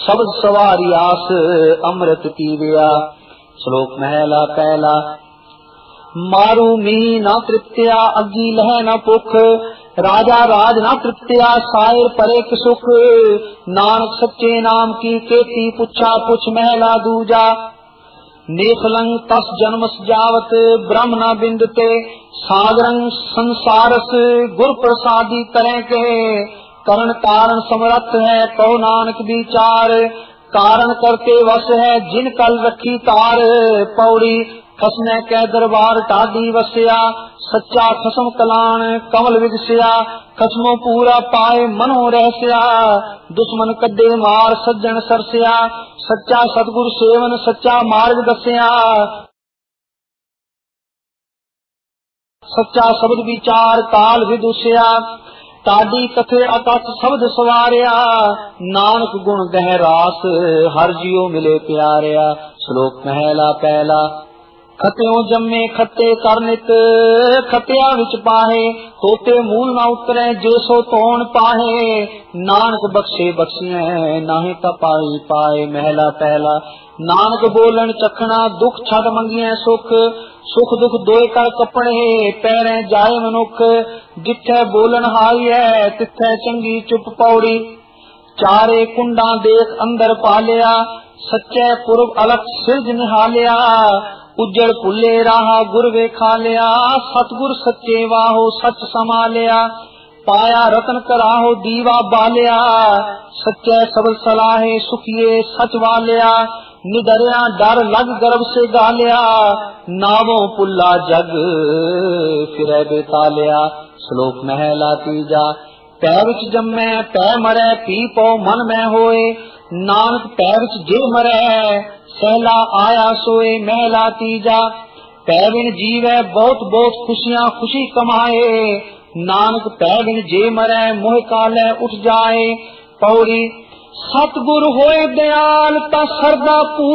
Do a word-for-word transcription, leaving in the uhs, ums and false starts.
शब्द सवारी आस अमृत पीविया। श्लोक महला पहला। मारू मी न तृप्तिया अग्गी लह न पुख, राजा राज न तृप्तिया सायर परे सुख। नानक सच्चे नाम की केती पुछा पुछ महला दूजा। नेफलंग तस जन्म जावत ब्रह्म न बिंदते, सागरंग संसारस गुर प्रसादी करें के। करण कारण समरथ है कहो नानक विचार, कारण करते वश है जिन कल रखी तार। पौड़ी खसने के दरबार टाडी वस्या, सच्चा खसम कलान कमल विगस्या। खसमो पूरा पाए मनो रहस्या, दुश्मन कदे मार सज्जन सरस्या। सच्चा सतगुर सेवन सच्चा मार्ग दस्या, सच्चा शब्द विचार काल विदुष्या। टाडी कथे अकथ शब्द सवारिया, नानक गुण गह रास हर जियो मिले प्यारिया। श्लोक महला पहला। खत्यो जम्मे खत्ते कर नित, खत्या विच पाहे होते मूल न उतरे जे सो तोण पाहे। नानक बख्शे बख्शिए नाहे तपाई पाए। महला पहला। नानक बोलन चखना दुख छड़ मंगिए सुख, सुख दुख दोए कर कपड़े पैरे जाए मनुख। जिथे बोलन हाई है तिथे चंगी चुप पौड़ी, चारे कुंडा देख अंदर पालिया। सच्चे पुरब अलख सिरज निहालिया, उज्जड़ पुले राहा गुर वेखा लिया। सतगुर सच्चे वाहो सच समालिया, पाया रतन कराहो दीवा बालिया। सच्चे सबल सलाहे सुखिए सच वालिया, निदरिया डर लग गर्भ से गालिया। नावों पुल्ला जग फिरे बेतालिया। श्लोक महला तीजा। पै विच जम्मै पै मरै पी पौ मन में होए, नानक पै विच जे मरै सहला आया सोए। महला तीजा। पै बिन जीवै बहुत बहुत खुशियां खुशी कमाए, नानक पै बिन जे मरै मोह काले उठ जाए। पौड़ी सतगुर होए दयाल ता सरदा पूर